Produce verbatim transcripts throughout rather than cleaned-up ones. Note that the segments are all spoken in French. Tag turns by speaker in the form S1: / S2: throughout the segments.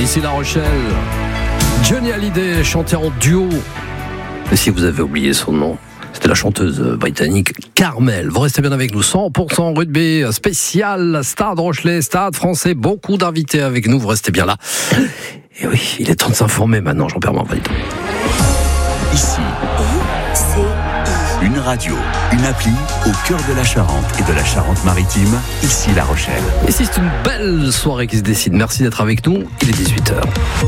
S1: Ici La Rochelle, Johnny Hallyday chantait en duo. Et si vous avez oublié son nom, c'était la chanteuse britannique Carmel. Vous restez bien avec nous. cent pour cent rugby spécial Stade Rochelet, Stade Français. Beaucoup d'invités avec nous. Vous restez bien là. Et oui, il est temps de s'informer maintenant. Jean-Pierre Morvalito.
S2: Ici, une radio, une appli au cœur de la Charente et de la Charente-Maritime. Ici La Rochelle.
S1: Et si c'est une belle soirée qui se décide. Merci d'être avec nous. Il est dix-huit heures.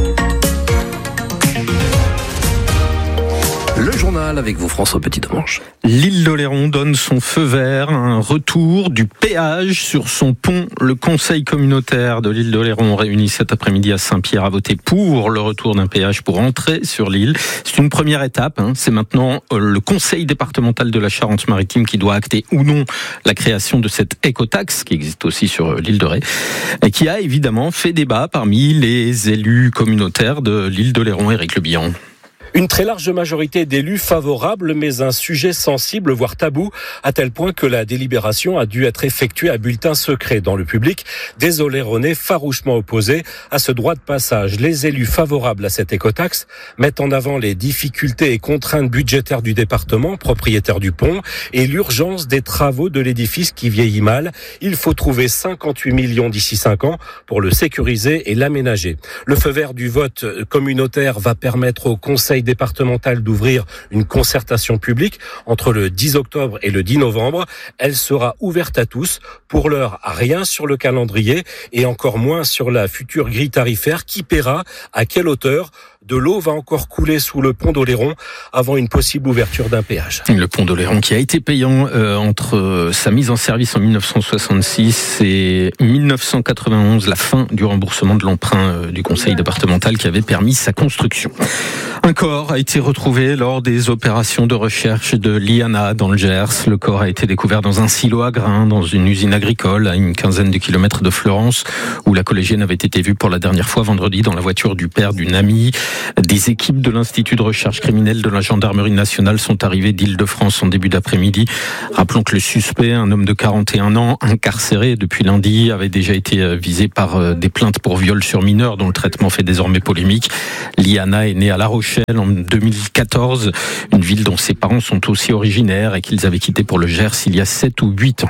S1: Le journal avec vous, François Petit-Demange.
S3: L'île d'Oléron donne son feu vert, un retour du péage sur son pont. Le conseil communautaire de l'île d'Oléron, réuni cet après-midi à Saint-Pierre, a voté pour le retour d'un péage pour entrer sur l'île. C'est une première étape. Hein. C'est maintenant le conseil départemental de la Charente-Maritime qui doit acter ou non la création de cette écotaxe, qui existe aussi sur l'île de Ré, et qui a évidemment fait débat parmi les élus communautaires de l'île d'Oléron. Éric Le Bihan.
S4: Une très large majorité d'élus favorables, mais un sujet sensible, voire tabou, à tel point que la délibération a dû être effectuée à bulletin secret dans le public. Des Oléronais farouchement opposés à ce droit de passage. Les élus favorables à cette écotaxe mettent en avant les difficultés et contraintes budgétaires du département, propriétaire du pont, et l'urgence des travaux de l'édifice qui vieillit mal. Il faut trouver cinquante-huit millions d'ici cinq ans pour le sécuriser et l'aménager. Le feu vert du vote communautaire va permettre au conseil départementale d'ouvrir une concertation publique entre le dix octobre et le dix novembre. Elle sera ouverte à tous. Pour l'heure, rien sur le calendrier et encore moins sur la future grille tarifaire. Qui paiera, à quelle hauteur? De l'eau va encore couler sous le pont d'Oléron avant une possible ouverture d'un péage.
S3: Le pont d'Oléron qui a été payant euh, entre sa mise en service en dix-neuf cent soixante-six et dix-neuf cent quatre-vingt-onze, la fin du remboursement de l'emprunt euh, du conseil départemental qui avait permis sa construction. Un corps a été retrouvé lors des opérations de recherche de l'I A N A dans le Gers. Le corps a été découvert dans un silo à grains, dans une usine agricole à une quinzaine de kilomètres de Fleurance, où la collégienne avait été vue pour la dernière fois vendredi dans la voiture du père d'une amie. Des équipes de l'Institut de recherche criminelle de la gendarmerie nationale sont arrivées d'Île-de-France en début d'après-midi. Rappelons que le suspect, un homme de quarante et un ans, incarcéré depuis lundi, avait déjà été visé par des plaintes pour viol sur mineurs dont le traitement fait désormais polémique. L'I A N A est né à La Rochelle en deux mille quatorze, une ville dont ses parents sont aussi originaires et qu'ils avaient quitté pour le Gers il y a sept ou huit ans.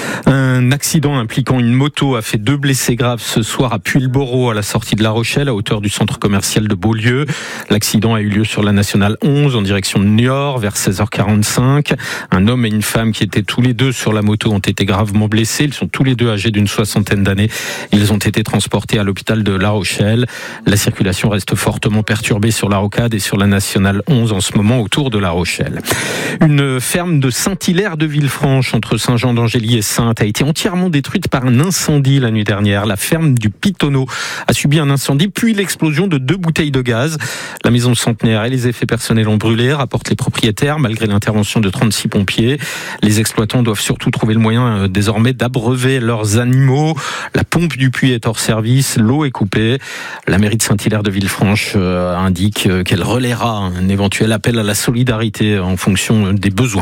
S3: Un accident impliquant une moto a fait deux blessés graves ce soir à Puyllboro, à la sortie de La Rochelle, à hauteur du centre commercial de Beaulieu. L'accident a eu lieu sur la nationale onze en direction de Niort vers seize heures quarante-cinq. Un homme et une femme qui étaient tous les deux sur la moto ont été gravement blessés. Ils sont tous les deux âgés d'une soixantaine d'années. Ils ont été transportés à l'hôpital de La Rochelle. La circulation reste fortement perturbée sur la rocade et sur la nationale onze en ce moment autour de La Rochelle. Une ferme de Saint-Hilaire de Villefranche entre Saint-Jean-d'Angély et Sainte a été entièrement détruite par un incendie la nuit dernière. La ferme du Pitonneau a subi un incendie puis l'explosion de deux bouteilles de gaz. La maison centenaire et les effets personnels ont brûlé, rapportent les propriétaires, malgré l'intervention de trente-six pompiers. Les exploitants doivent surtout trouver le moyen euh, désormais d'abreuver leurs animaux. La pompe du puits est hors service, l'eau est coupée. La mairie de Saint-Hilaire de Villefranche euh, indique euh, qu'elle relaiera un éventuel appel à la solidarité en fonction des besoins.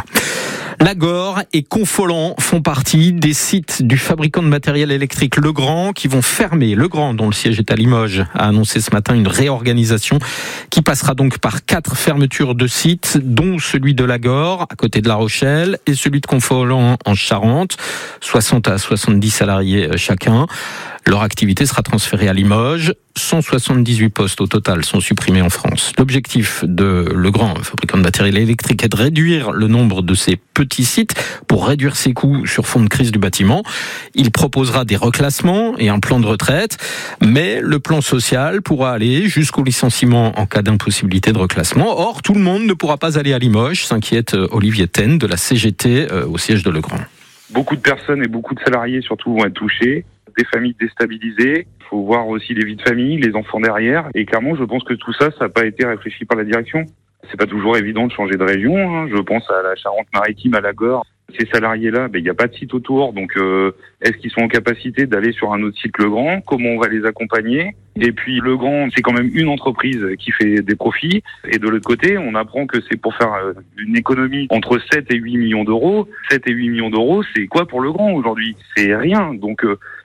S3: Lagor et Confolens font partie des sites du fabricant de matériel électrique Legrand qui vont fermer. Legrand, dont le siège est à Limoges, a annoncé ce matin une réorganisation qui passera donc par quatre fermetures de sites, dont celui de Lagor, à côté de La Rochelle, et celui de Confolens en Charente, soixante à soixante-dix salariés chacun. Leur activité sera transférée à Limoges. cent soixante-dix-huit postes au total sont supprimés en France. L'objectif de Legrand, fabricant de matériel électrique, est de réduire le nombre de ces petits sites pour réduire ses coûts sur fond de crise du bâtiment. Il proposera des reclassements et un plan de retraite, mais le plan social pourra aller jusqu'au licenciement en cas d'impossibilité de reclassement. Or, tout le monde ne pourra pas aller à Limoges, s'inquiète Olivier Ten de la C G T au siège de Legrand.
S5: Beaucoup de personnes et beaucoup de salariés surtout vont être touchés. Des familles déstabilisées, il faut voir aussi les vies de famille, les enfants derrière. Et clairement, je pense que tout ça, ça n'a pas été réfléchi par la direction. C'est pas toujours évident de changer de région. Hein. Je pense à la Charente-Maritime, à Lagor. Ces salariés-là, ben, il n'y a pas de site autour. Donc, euh, est-ce qu'ils sont en capacité d'aller sur un autre site Legrand? Comment on va les accompagner? Et puis, Legrand, c'est quand même une entreprise qui fait des profits. Et de l'autre côté, on apprend que c'est pour faire une économie entre sept et huit millions d'euros. sept et huit millions d'euros, c'est quoi pour Legrand aujourd'hui? C'est rien. Donc, euh,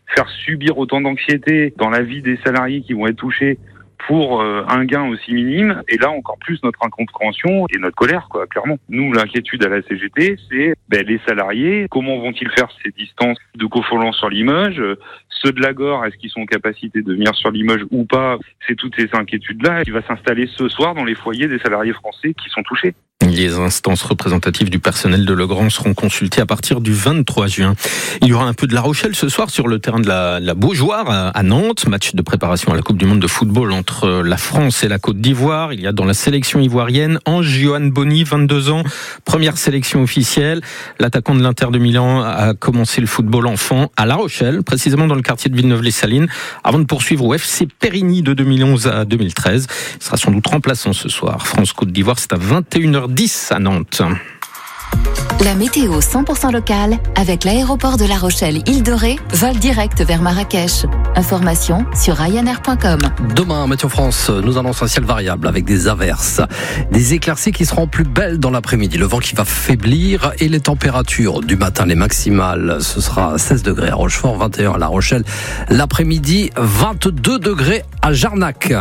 S5: faire subir autant d'anxiété dans la vie des salariés qui vont être touchés pour euh, un gain aussi minime, et là encore plus notre incompréhension et notre colère, quoi, clairement. Nous, l'inquiétude à la C G T, c'est ben, les salariés, comment vont-ils faire ces distances de Coffolens sur Limoges? Ceux de l'Agor, est-ce qu'ils sont en capacité de venir sur Limoges ou pas? C'est toutes ces inquiétudes-là qui vont s'installer ce soir dans les foyers des salariés français qui sont touchés.
S3: Les instances représentatives du personnel de Legrand seront consultées à partir du vingt-trois juin. Il y aura un peu de La Rochelle ce soir sur le terrain de la, la Beaujoire à Nantes. Match de préparation à la Coupe du Monde de football entre la France et la Côte d'Ivoire. Il y a dans la sélection ivoirienne Ange-Johan Boni, vingt-deux ans, première sélection officielle. L'attaquant de l'Inter de Milan a commencé le football enfant à La Rochelle, précisément dans le quartier de Villeneuve-les-Salines, avant de poursuivre au F C Périgny de deux mille onze à deux mille treize. Il sera sans doute remplaçant ce soir. France-Côte d'Ivoire, c'est à vingt et une heures dix à Nantes.
S6: La météo cent pour cent locale avec l'aéroport de La Rochelle-Île de Ré, vol direct vers Marrakech. Information sur ryanair point com.
S1: Demain, Météo France nous annonce un ciel variable avec des averses, des éclaircies qui seront plus belles dans l'après-midi. Le vent qui va faiblir et les températures du matin, les maximales, ce sera seize degrés à Rochefort, vingt et un à La Rochelle. L'après-midi, vingt-deux degrés à Jarnac.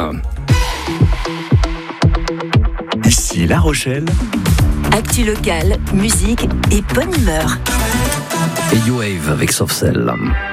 S2: Ici La Rochelle.
S6: Actu locale, musique et bonne humeur.
S1: Et You Wave avec Soft Cell.